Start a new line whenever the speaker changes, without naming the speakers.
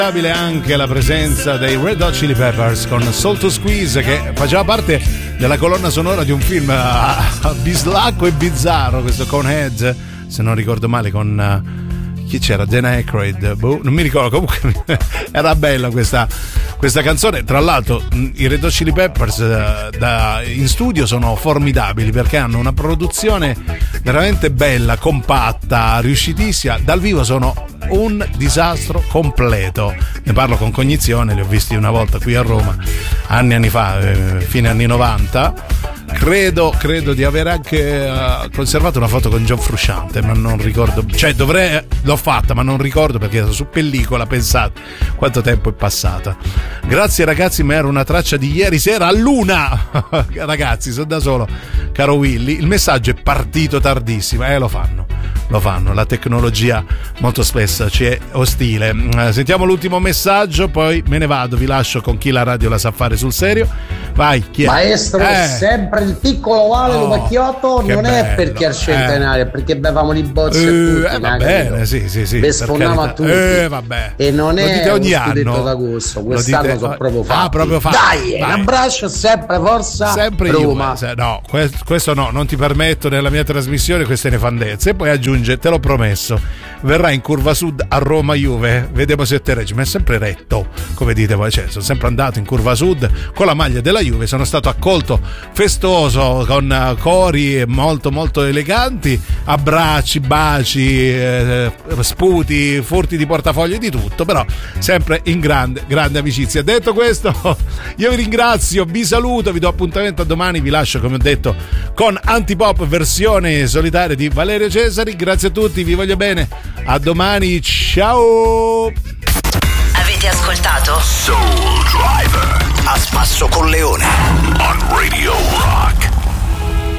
Anche la presenza dei Red Hot Chili Peppers con Soul to Squeeze, che faceva parte della colonna sonora di un film bislacco e bizzarro, questo Coneheads, se non ricordo male, con chi c'era? Dan Aykroyd, non mi ricordo, comunque era bella questa canzone. Tra l'altro i Red Hot Chili Peppers in studio sono formidabili, perché hanno una produzione veramente bella, compatta, riuscitissima. Dal vivo sono un disastro completo. Ne parlo con cognizione, li ho visti una volta qui a Roma anni fa, fine anni 90. Credo di aver anche conservato una foto con John Frusciante, ma non ricordo, cioè l'ho fatta ma non ricordo, perché era su pellicola. Pensate quanto tempo è passato. Grazie ragazzi, ma era una traccia di ieri sera all'una. Ragazzi, sono da solo, caro Willy, il messaggio è partito tardissimo. Lo fanno, la tecnologia molto spesso ci è ostile. Sentiamo l'ultimo messaggio, poi me ne vado, vi lascio con chi la radio la sa fare sul serio. Vai, chi è?
Maestro, sempre il piccolo Vale lo Macchiotto, non bello, è perché al centenario, è perché bevamo li bozzi tutti,
va bene, sì,
sfondavamo a tutti,
vabbè.
E non
lo
è
ogni
uno scudetto
anno
d'agosto, quest'anno sono proprio fatti.
Dai,
un abbraccio, sempre forza,
sempre
Roma.
No, questo no, non ti permetto nella mia trasmissione queste nefandezze. E poi aggiunge, te l'ho promesso, verrà in curva sud a Roma Juve, vediamo se te reggi. Ma è sempre retto, come dite voi, cioè, sono sempre andato in curva sud con la maglia della Juve, sono stato accolto festoso con cori molto molto eleganti, abbracci, baci, sputi, furti di portafoglio, di tutto, però sempre in grande amicizia. Detto questo, io vi ringrazio, vi saluto, vi do appuntamento a domani, vi lascio come ho detto con Antipop versione solitaria di Valerio Cesari. Grazie a tutti, vi voglio bene, a domani, ciao.
Avete ascoltato Soul Driver a spasso con Leone on Radio